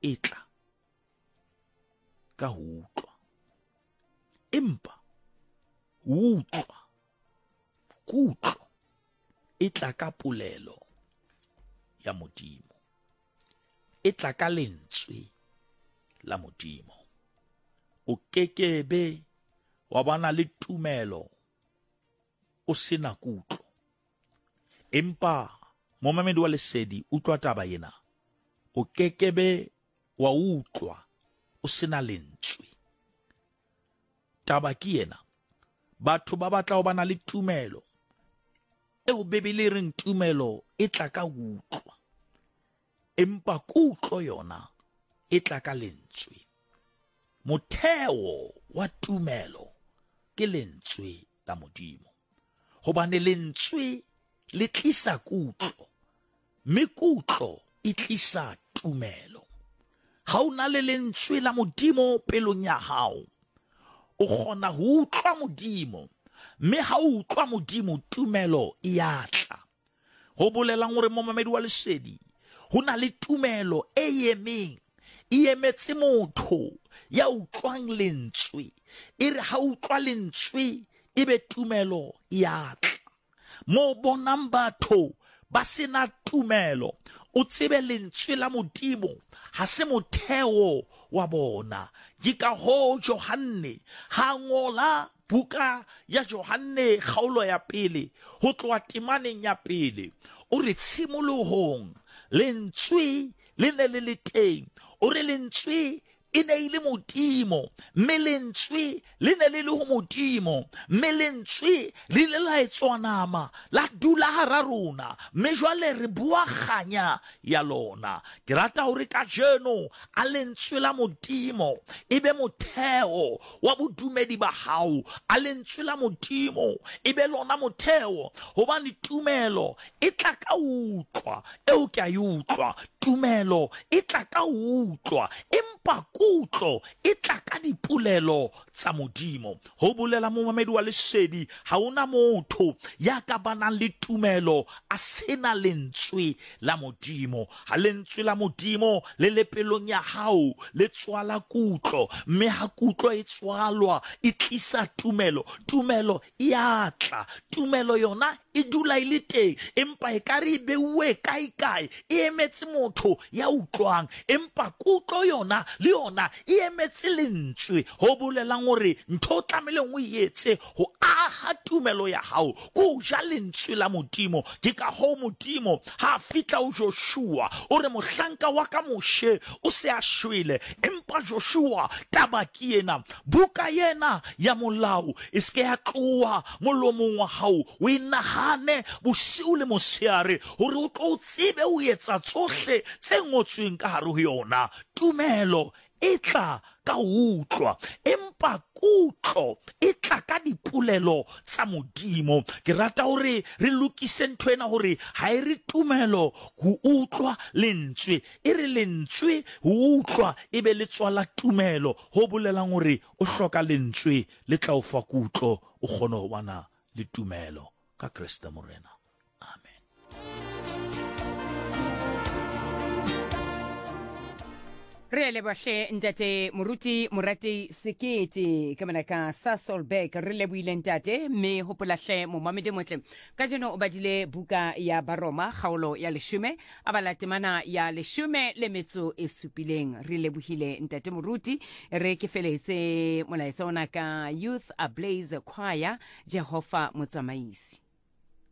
e tla ka ho utlwa, empa utlwa kutlo e tla ka polelo ya Modimo, e tla ka lentswe la Modimo. O kekebe wa bana le tumelo o sena kutlo, empa momamedi wa lesedi utlwa taba ena, o kekebe wa utlwa o sena lentswe. Taba ke ena, batho ba batla ho bana le tumelo eo Bebele reng tumelo e tla ka utlwa, empa kutlo yona e tla ka lentswe. Motheo wa tumelo ke lentswe la Modimo, hobane lentswe le tlisa kutlo, mme kutlo e tlisa tumelo. Ha o na le lentswe la Modimo pelong ya hao, o kgona ho utlwa Modimo, mme ha o utlwa Modimo tumelo e atla. Ho bolelang hore momamedi wa lesedi, ho na le tumelo e emeng, e emetse motho ya utlwang lentswe. E re ha utlwa lentswe ebe tumelo e atla. Mo bonang batho ba sena tumelo, o tsebe lentswe la Modimo ha se motheo wa bona. Ke ka ho Johane ha ngola buka ya Johane kgaolo ya pele ho tloha temaneng ya pele, o re tshimolohong lentswe le ne le le teng, o re lentswe e ne ile Modimo, mme lentswe le ne le le ho Modimo, mme lentswe le ile la etswa nama la dula hara rona, mme jwale re bua kganya ya lona. Ke rata hore ka jeno a lentswe la Modimo ebe motheo wa bodumedi ba hao, a lentswe la Modimo ebe lona motheo, hobane tumelo e tla ka utlwa eo ke a e utlwa, tumelo e tla ka utlwa, empa kutlo e tla ka dipolelo tsa Modimo. Ho bolela momamedi wa lesedi, ha ona motho ya ka banang le tumelo a sena lentswe la Modimo. Ha lentswe la Modimo le le pelong ya hao le tswala kutlo, mme ha kutlo e tswalwa e tlisa tumelo, tumelo e atla. Tumelo yona e dula ile teng, empa e ka re beuwe kae e emetse motho ya utlwang, empa kutlo yona le yona e emetse lentswe. Ho bolelang hore ntho tlameleng o etse ho aha tumelo ya hao ko ja lentswe la Modimo. Ke ka ho Modimo ha fitla o Joshua o re mohlanka wa ka moshe o se a shwele, empa Joshua taba ke ena, buka yena ya molao e ske ya tloha molomong wa hao, o inahane bosiu le mosheare hore o tlo tsebe o etsa tsohle tse ngotsweng ka hare ho yona. Tumelo e tla ka utlwa, empa kutlo e tla ka dipolelo tsa Modimo. Ke rata hore re lokise ntho ena hore ha e re tumelo ho utlwa lentswe, e re lentswe ho utlwa e be le tswala tumelo. Ho bolelang hore o hloka lentswe le tla o fa kutlo, o kgone ho bana le tumelo ka Kriste Morena. Amen. Re lebohle ntate moruti Morati Sekete ka manaka sa Solberg. Re lebohile ntate, mme hopola hle momamedi motle ka jeno o badile buka ya Baroma kgaolo ya 10 a bala temana ya 17. Re lebohile ntate moruti. Re ke feletse molaetsa ona ka Youth Ablaze Choir, Jehova Motsamaisi.